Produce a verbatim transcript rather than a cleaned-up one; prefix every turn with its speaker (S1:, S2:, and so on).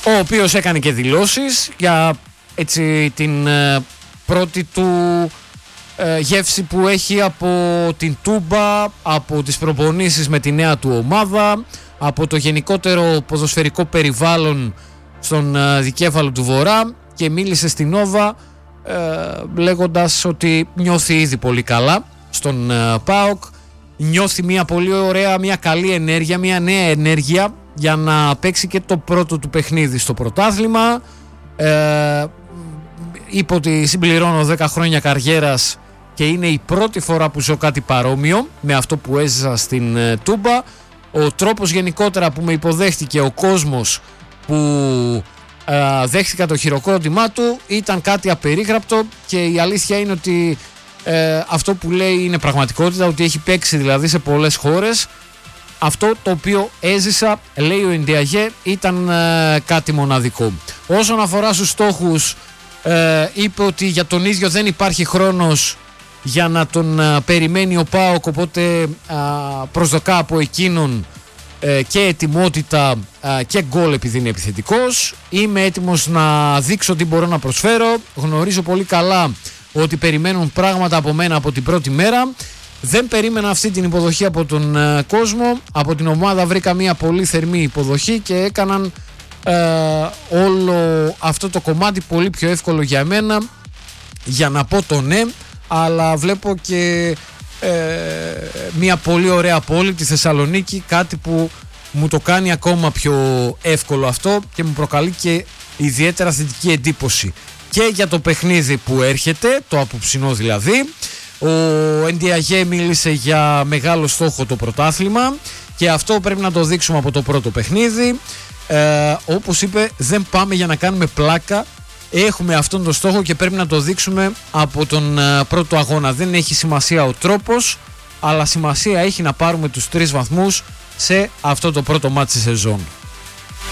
S1: ο οποίος έκανε και δηλώσεις για έτσι την ε, πρώτη του ε, γεύση που έχει από την Τούμπα, από τις προπονήσεις με τη νέα του ομάδα, από το γενικότερο ποδοσφαιρικό περιβάλλον στον ε, δικέφαλο του Βορρά, και μίλησε στην Νόβα ε, λέγοντας ότι νιώθει ήδη πολύ καλά στον ε, ΠΑΟΚ, νιώθει μια πολύ ωραία, μια καλή ενέργεια, μια νέα ενέργεια για να παίξει και το πρώτο του παιχνίδι στο πρωτάθλημα. Ε, είπε ότι συμπληρώνω δέκα χρόνια καριέρας και είναι η πρώτη φορά που ζω κάτι παρόμοιο με αυτό που έζησα στην ε, Τούμπα. Ο τρόπος γενικότερα που με υποδέχτηκε ο κόσμος, που ε, δέχτηκα το χειροκρότημά του, ήταν κάτι απερίγραπτο, και η αλήθεια είναι ότι ε, αυτό που λέει είναι πραγματικότητα, ότι έχει παίξει δηλαδή σε πολλές χώρες. Αυτό το οποίο έζησα, λέει ο Ενδιαγέ, ήταν ε, κάτι μοναδικό. Όσον αφορά στους στόχους, ε, είπε ότι για τον ίδιο δεν υπάρχει χρόνος για να τον ε, περιμένει ο ΠΑΟΚ, οπότε ε, προσδοκά από εκείνον ε, και ετοιμότητα ε, και γκολ επειδή είναι επιθετικός. Είμαι έτοιμος να δείξω τι μπορώ να προσφέρω. Γνωρίζω πολύ καλά ότι περιμένουν πράγματα από μένα από την πρώτη μέρα. Δεν περίμενα αυτή την υποδοχή από τον ε, κόσμο. Από την ομάδα βρήκα μια πολύ θερμή υποδοχή και έκαναν ε, όλο αυτό το κομμάτι πολύ πιο εύκολο για μένα για να πω το ναι. Αλλά βλέπω και ε, μια πολύ ωραία πόλη, τη Θεσσαλονίκη, κάτι που μου το κάνει ακόμα πιο εύκολο αυτό και μου προκαλεί και ιδιαίτερα θετική εντύπωση και για το παιχνίδι που έρχεται, το απόψινό δηλαδή. Ο Ενδιαγέ μίλησε για μεγάλο στόχο το πρωτάθλημα και αυτό πρέπει να το δείξουμε από το πρώτο παιχνίδι. Ε, όπως είπε, δεν πάμε για να κάνουμε πλάκα. Έχουμε αυτόν τον στόχο και πρέπει να το δείξουμε από τον ε, πρώτο αγώνα. Δεν έχει σημασία ο τρόπος, αλλά σημασία έχει να πάρουμε τους τρεις βαθμούς σε αυτό το πρώτο μάτι της σεζόν.